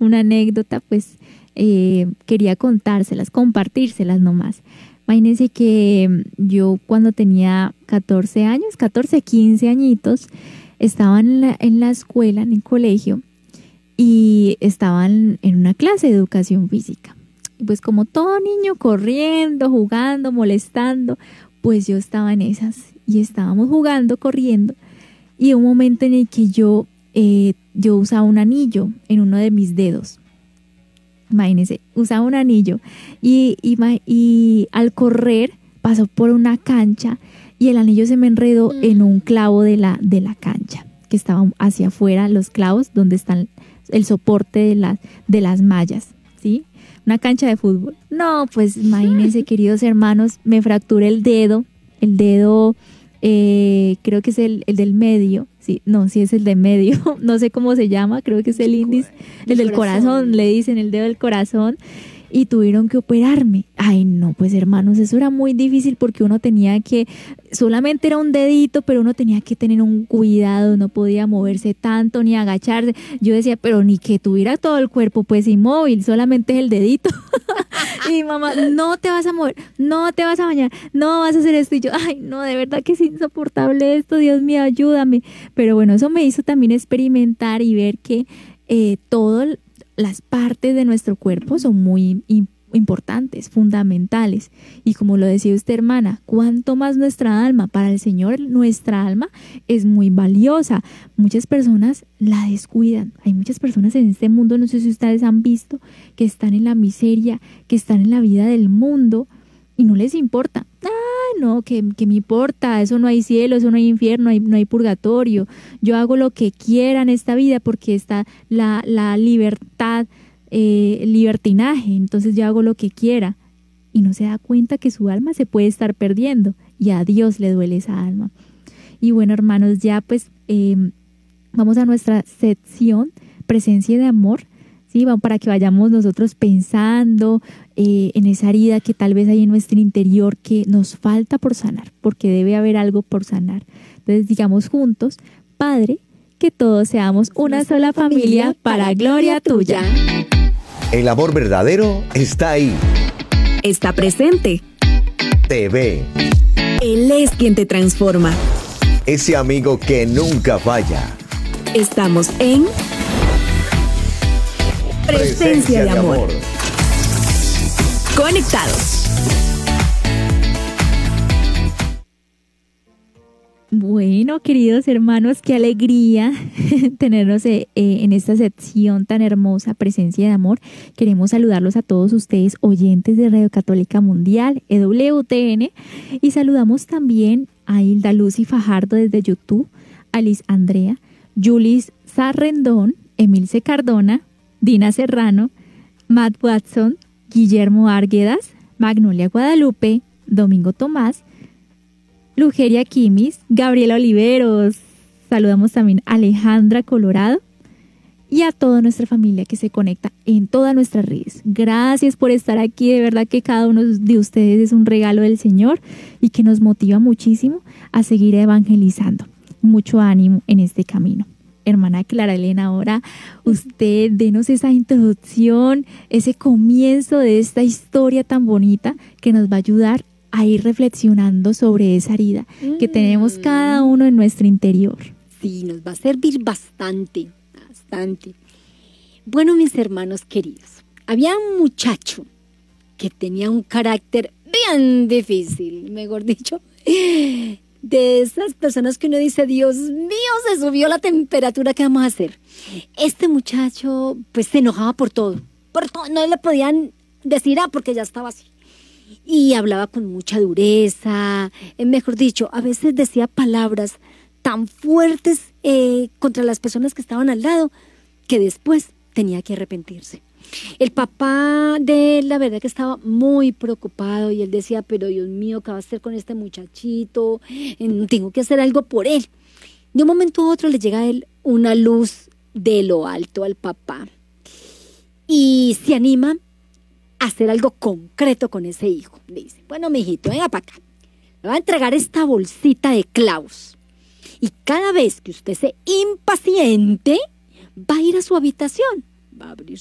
una anécdota, pues quería compartírselas nomás. Imagínense que yo cuando tenía 14 años, 14, 15 añitos, estaba en la escuela, en el colegio, y estaban en una clase de educación física. Y pues como todo niño corriendo, jugando, molestando, pues yo estaba en esas y estábamos jugando, corriendo, y un momento en el que yo usaba un anillo en uno de mis dedos. Imagínense, usaba un anillo y al correr pasó por una cancha y el anillo se me enredó en un clavo de la cancha, que estaba hacia afuera, los clavos donde están el soporte de las mallas, ¿sí? Una cancha de fútbol. No, pues imagínense, queridos hermanos, me fracturé el dedo, creo que es el del medio, sí es el de medio, no sé cómo se llama, creo que es el índice, el del corazón, le dicen el dedo del corazón, y tuvieron que operarme. Ay, no, pues hermanos, eso era muy difícil porque uno tenía que, solamente era un dedito, pero uno tenía que tener un cuidado, no podía moverse tanto ni agacharse. Yo decía, pero ni que tuviera todo el cuerpo pues inmóvil, solamente es el dedito. Y mamá, no te vas a mover, no te vas a bañar, no vas a hacer esto. Y yo, ay, no, de verdad que es insoportable esto, Dios mío, ayúdame. Pero bueno, eso me hizo también experimentar y ver que todas las partes de nuestro cuerpo son muy importantes, fundamentales. Y como lo decía usted, hermana, cuánto más nuestra alma. Para el Señor, nuestra alma es muy valiosa. Muchas personas la descuidan. Hay muchas personas en este mundo, no sé si ustedes han visto, que están en la miseria, que están en la vida del mundo y no les importa. No, que me importa, eso no hay cielo, eso no hay infierno, no hay purgatorio. Yo hago lo que quiera en esta vida porque está la libertad, libertinaje, entonces yo hago lo que quiera. Y no se da cuenta que su alma se puede estar perdiendo y a Dios le duele esa alma. Y bueno, hermanos, ya pues vamos a nuestra sección Presencia de Amor. Sí, para que vayamos nosotros pensando en esa herida que tal vez hay en nuestro interior que nos falta por sanar, porque debe haber algo por sanar. Entonces digamos juntos, Padre, que todos seamos una sola familia para gloria tuya. El amor verdadero está ahí. Está presente. Te ve. Él es quien te transforma. Ese amigo que nunca falla. Estamos en Presencia de Amor. Conectados. Bueno, queridos hermanos, qué alegría tenernos en esta sección tan hermosa, Presencia de Amor. Queremos saludarlos a todos ustedes, oyentes de Radio Católica Mundial, EWTN, y saludamos también a Hilda Lucy Fajardo desde YouTube, a Liz Andrea, Julis Sarrendón, Emilce Cardona, Dina Serrano, Matt Watson, Guillermo Arguedas, Magnolia Guadalupe, Domingo Tomás, Lugeria Quimis, Gabriela Oliveros. Saludamos también a Alejandra Colorado y a toda nuestra familia que se conecta en todas nuestras redes. Gracias por estar aquí, de verdad que cada uno de ustedes es un regalo del Señor y que nos motiva muchísimo a seguir evangelizando. Mucho ánimo en este camino. Hermana Clara Elena, ahora usted denos esa introducción, ese comienzo de esta historia tan bonita que nos va a ayudar a ir reflexionando sobre esa herida que tenemos cada uno en nuestro interior. Sí, nos va a servir bastante. Bueno, mis hermanos queridos, había un muchacho que tenía un carácter bien difícil, mejor dicho, de esas personas que uno dice, Dios mío, se subió la temperatura, ¿qué vamos a hacer? Este muchacho pues se enojaba por todo, no le podían decir porque ya estaba así. Y hablaba con mucha dureza, mejor dicho, a veces decía palabras tan fuertes contra las personas que estaban al lado que después tenía que arrepentirse. El papá de él, la verdad que estaba muy preocupado y él decía, pero Dios mío, ¿qué va a hacer con este muchachito? Tengo que hacer algo por él. De un momento a otro le llega a él una luz de lo alto al papá y se anima a hacer algo concreto con ese hijo. Le dice, bueno, mijito, venga para acá. Le va a entregar esta bolsita de clavos y cada vez que usted se impaciente, va a ir a su habitación, va a abrir